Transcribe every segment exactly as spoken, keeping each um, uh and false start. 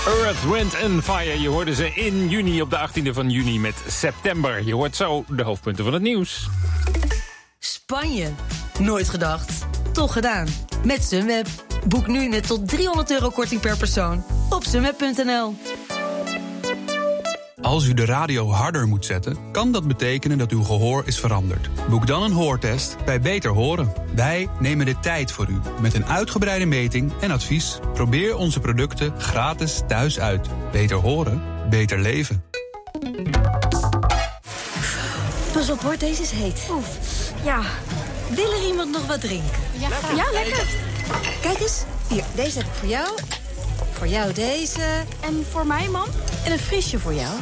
Earth, Wind and Fire. Je hoorde ze in juni op de achttiende van juni met September. Je hoort zo de hoofdpunten van het nieuws. Spanje. Nooit gedacht. Toch gedaan. Met Sunweb. Boek nu net tot driehonderd euro korting per persoon op sunweb punt n l. Als u de radio harder moet zetten, kan dat betekenen dat uw gehoor is veranderd. Boek dan een hoortest bij Beter Horen. Wij nemen de tijd voor u met een uitgebreide meting en advies. Probeer onze producten gratis thuis uit. Beter horen, beter leven. Pas op hoor, deze is heet. Oef. Ja, wil er iemand nog wat drinken? Ja, lekker. Ja, lekker. Kijk eens, hier, deze heb ik voor jou. Voor jou deze. En voor mij, mam? En een frisje voor jou.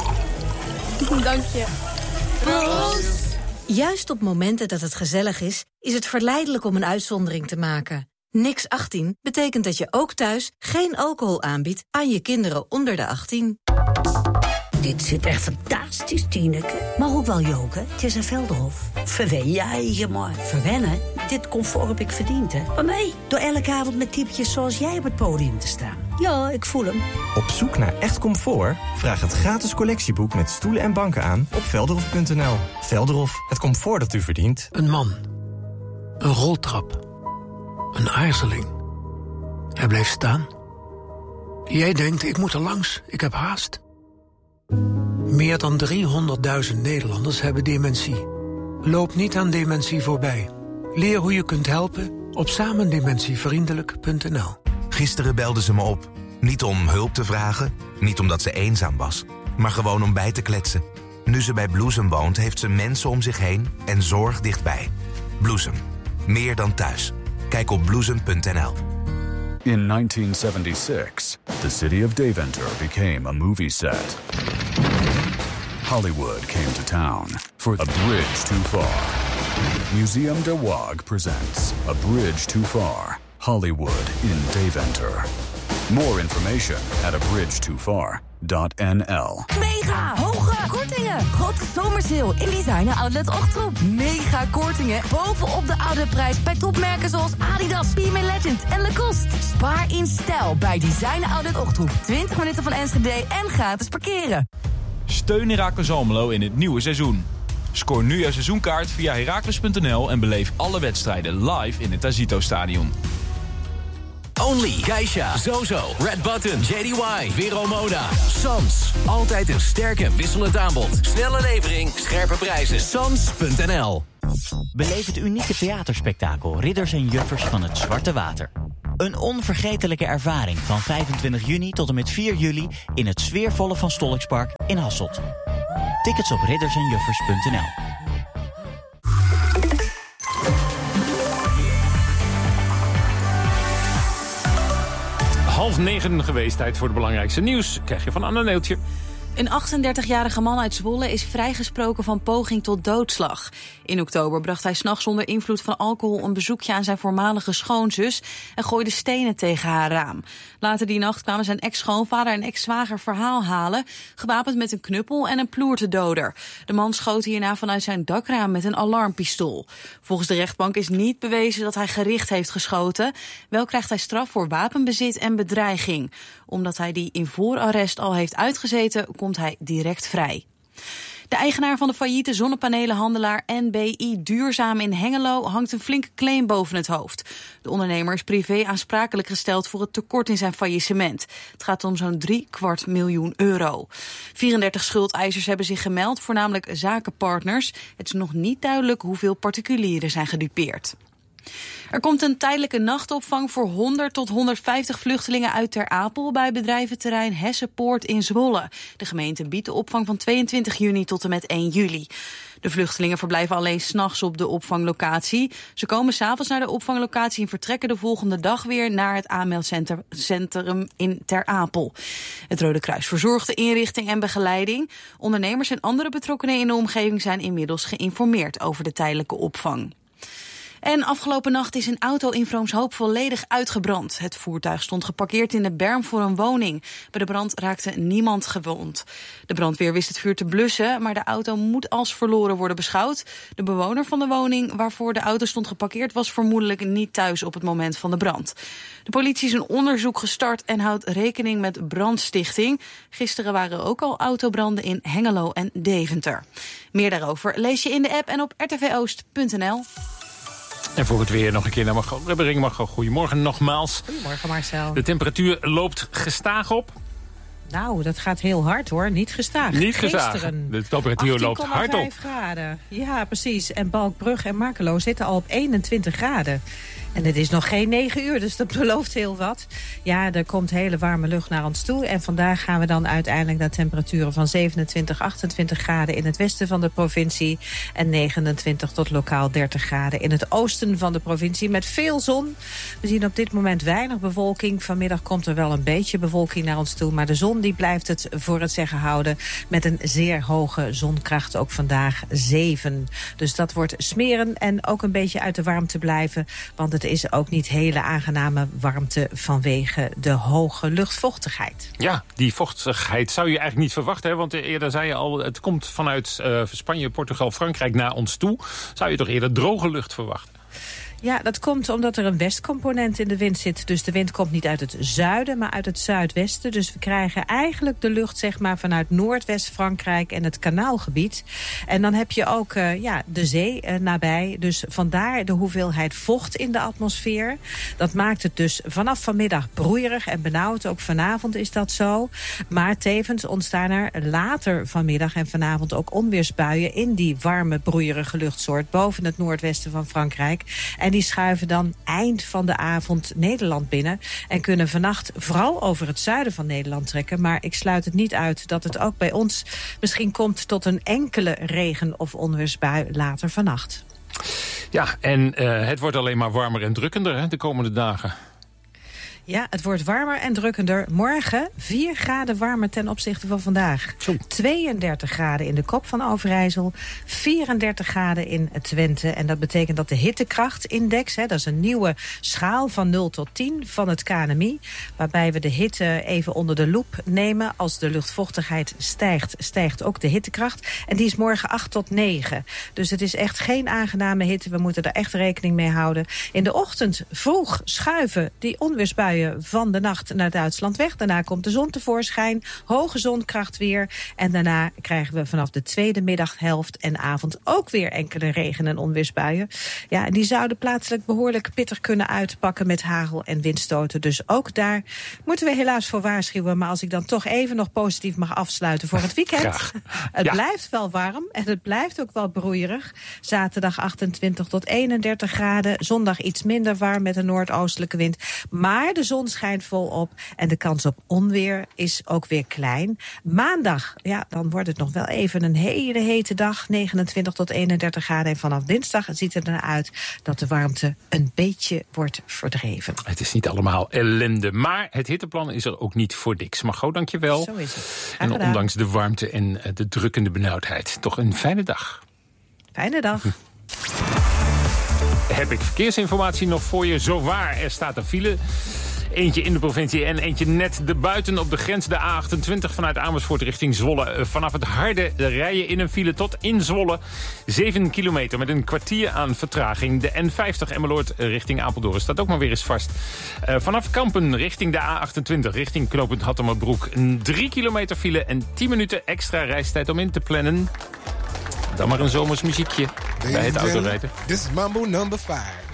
Dank je. Proost. Juist op momenten dat het gezellig is, is het verleidelijk om een uitzondering te maken. Niks achttien betekent dat je ook thuis geen alcohol aanbiedt aan je kinderen onder de achttien. Dit zit echt fantastisch, Tineke. Maar ook wel joken. Het is een Velderhof. Verwen jij je maar. Verwennen? Dit comfort heb ik verdiend, hè. Maar mij? Door elke avond met typetjes zoals jij op het podium te staan. Ja, ik voel hem. Op zoek naar echt comfort? Vraag het gratis collectieboek met stoelen en banken aan op velderhof punt n l. Velderhof, het comfort dat u verdient. Een man. Een roltrap. Een aarzeling. Hij blijft staan. Jij denkt, ik moet er langs. Ik heb haast. Meer dan driehonderdduizend Nederlanders hebben dementie. Loop niet aan dementie voorbij. Leer hoe je kunt helpen op samendementievriendelijk punt n l. Gisteren belde ze me op. Niet om hulp te vragen, niet omdat ze eenzaam was, maar gewoon om bij te kletsen. Nu ze bij Bloesem woont, heeft ze mensen om zich heen en zorg dichtbij. Bloesem. Meer dan thuis. Kijk op bloesem punt n l. In nineteen seventy-six, the city of Deventer became a movie set. Hollywood came to town for A Bridge Too Far. Museum de Waag presents A Bridge Too Far, Hollywood in Deventer. More information at a bridge too far dot n l. Mega hoge kortingen. Grote zomersale in Designer Outlet Ochtroep. Mega kortingen bovenop de oude prijs bij topmerken zoals Adidas, P M A Legend en Lacoste. Spaar in stijl bij Designer Outlet Ochtroep. twintig minuten van Enschede en gratis parkeren. Steun Heracles Almelo in het nieuwe seizoen. Scoor nu jouw seizoenkaart via heracles punt n l en beleef alle wedstrijden live in het Azito Stadion. Only, Geisha, Zozo, Red Button, J D Y, Vero Moda, Sans. Altijd een sterk en wisselend aanbod. Snelle levering, scherpe prijzen. Sans punt n l. Beleef het unieke theaterspektakel Ridders en Juffers van het Zwarte Water. Een onvergetelijke ervaring van vijfentwintig juni tot en met vier juli... in het sfeervolle Van Stollikspark in Hasselt. Tickets op ridders en juffers punt n l. Half negen geweest, tijd voor het belangrijkste nieuws. Krijg je van Anne Neeltje. Een achtendertigjarige man uit Zwolle is vrijgesproken van poging tot doodslag. In oktober bracht hij 's nachts onder invloed van alcohol een bezoekje aan zijn voormalige schoonzus en gooide stenen tegen haar raam. Later die nacht kwamen zijn ex-schoonvader en ex-zwager verhaal halen, gewapend met een knuppel en een ploertedoder. De man schoot hierna vanuit zijn dakraam met een alarmpistool. Volgens de rechtbank is niet bewezen dat hij gericht heeft geschoten. Wel krijgt hij straf voor wapenbezit en bedreiging. Omdat hij die in voorarrest al heeft uitgezeten, komt hij direct vrij. De eigenaar van de failliete zonnepanelenhandelaar N B I Duurzaam in Hengelo hangt een flinke claim boven het hoofd. De ondernemer is privé aansprakelijk gesteld voor het tekort in zijn faillissement. Het gaat om zo'n drie kwart miljoen euro. vierendertig schuldeisers hebben zich gemeld, voornamelijk zakenpartners. Het is nog niet duidelijk hoeveel particulieren zijn gedupeerd. Er komt een tijdelijke nachtopvang voor honderd tot honderdvijftig vluchtelingen uit Ter Apel bij bedrijventerrein Hessenpoort in Zwolle. De gemeente biedt de opvang van tweeëntwintig juni tot en met één juli. De vluchtelingen verblijven alleen 's nachts op de opvanglocatie. Ze komen 's avonds naar de opvanglocatie en vertrekken de volgende dag weer naar het aanmeldcentrum in Ter Apel. Het Rode Kruis verzorgt de inrichting en begeleiding. Ondernemers en andere betrokkenen in de omgeving zijn inmiddels geïnformeerd over de tijdelijke opvang. En afgelopen nacht is een auto in Vroomshoop volledig uitgebrand. Het voertuig stond geparkeerd in de berm voor een woning. Bij de brand raakte niemand gewond. De brandweer wist het vuur te blussen, maar de auto moet als verloren worden beschouwd. De bewoner van de woning waarvoor de auto stond geparkeerd was vermoedelijk niet thuis op het moment van de brand. De politie is een onderzoek gestart en houdt rekening met brandstichting. Gisteren waren ook al autobranden in Hengelo en Deventer. Meer daarover lees je in de app en op r t v oost punt n l. En voor het weer nog een keer naar Margot Rebbering. Margot, goedemorgen nogmaals. Goedemorgen Marcel. De temperatuur loopt gestaag op. Nou, dat gaat heel hard hoor. Niet gestaag. Niet gestaag. De temperatuur loopt hard op. Graden. Ja, precies. En Balkbrug en Markelo zitten al op eenentwintig graden. En het is nog geen negen uur, dus dat belooft heel wat. Ja, er komt hele warme lucht naar ons toe. En vandaag gaan we dan uiteindelijk naar temperaturen van zevenentwintig, achtentwintig graden in het westen van de provincie. En negenentwintig tot lokaal dertig graden in het oosten van de provincie. Met veel zon. We zien op dit moment weinig bewolking. Vanmiddag komt er wel een beetje bewolking naar ons toe. Maar de zon die blijft het voor het zeggen houden. Met een zeer hoge zonkracht, ook vandaag zeven. Dus dat wordt smeren en ook een beetje uit de warmte blijven. Want het is ook niet hele aangename warmte vanwege de hoge luchtvochtigheid. Ja, die vochtigheid zou je eigenlijk niet verwachten. Hè? Want eerder zei je al, het komt vanuit uh, Spanje, Portugal, Frankrijk naar ons toe. Zou je toch eerder droge lucht verwachten? Ja, dat komt omdat er een westcomponent in de wind zit. Dus de wind komt niet uit het zuiden, maar uit het zuidwesten. Dus we krijgen eigenlijk de lucht zeg maar vanuit Noordwest-Frankrijk en het kanaalgebied. En dan heb je ook uh, ja, de zee uh, nabij. Dus vandaar de hoeveelheid vocht in de atmosfeer. Dat maakt het dus vanaf vanmiddag broeierig en benauwd. Ook vanavond is dat zo. Maar tevens ontstaan er later vanmiddag en vanavond ook onweersbuien in die warme broeierige luchtsoort boven het noordwesten van Frankrijk. En En die schuiven dan eind van de avond Nederland binnen. En kunnen vannacht vooral over het zuiden van Nederland trekken. Maar ik sluit het niet uit dat het ook bij ons misschien komt tot een enkele regen- of onweersbui later vannacht. Ja, en uh, het wordt alleen maar warmer en drukkender hè, de komende dagen. Ja, het wordt warmer en drukkender. Morgen vier graden warmer ten opzichte van vandaag. Zo. tweeëndertig graden in de kop van Overijssel. vierendertig graden in Twente. En dat betekent dat de hittekrachtindex, hè, dat is een nieuwe schaal van nul tot tien van het K N M I. Waarbij we de hitte even onder de loep nemen. Als de luchtvochtigheid stijgt, stijgt ook de hittekracht. En die is morgen acht tot negen. Dus het is echt geen aangename hitte. We moeten er echt rekening mee houden. In de ochtend vroeg schuiven die onweersbuien van de nacht naar Duitsland weg. Daarna komt de zon tevoorschijn, hoge zonkracht weer. En daarna krijgen we vanaf de tweede middaghelft en avond ook weer enkele regen- en onweersbuien. Ja, en die zouden plaatselijk behoorlijk pittig kunnen uitpakken met hagel en windstoten. Dus ook daar moeten we helaas voor waarschuwen. Maar als ik dan toch even nog positief mag afsluiten voor het weekend. Graag. Het ja. blijft wel warm en het blijft ook wel broeierig. Zaterdag achtentwintig tot eenendertig graden. Zondag iets minder warm met een noordoostelijke wind. Maar de zon schijnt volop en de kans op onweer is ook weer klein. Maandag, ja, dan wordt het nog wel even een hele hete dag. negenentwintig tot eenendertig graden. En vanaf dinsdag ziet het er uit dat de warmte een beetje wordt verdreven. Het is niet allemaal ellende, maar het hitteplan is er ook niet voor niks. Margot, dank je wel. Zo is het. En ondanks de warmte en de drukkende benauwdheid, toch een fijne dag. Fijne dag. Heb ik verkeersinformatie nog voor je. Zowaar, er staat een file. Eentje in de provincie en eentje net erbuiten op de grens. De A achtentwintig vanuit Amersfoort richting Zwolle. Vanaf het Harde rijden in een file tot in Zwolle. zeven kilometer met een kwartier aan vertraging. De N vijftig Emmeloord richting Apeldoorn staat ook maar weer eens vast. Uh, vanaf Kampen richting de A achtentwintig richting knooppunt Hattemerbroek. Een drie kilometer file en tien minuten extra reistijd om in te plannen. Dan maar een zomers muziekje bij het autorijden. This is Mambo number five.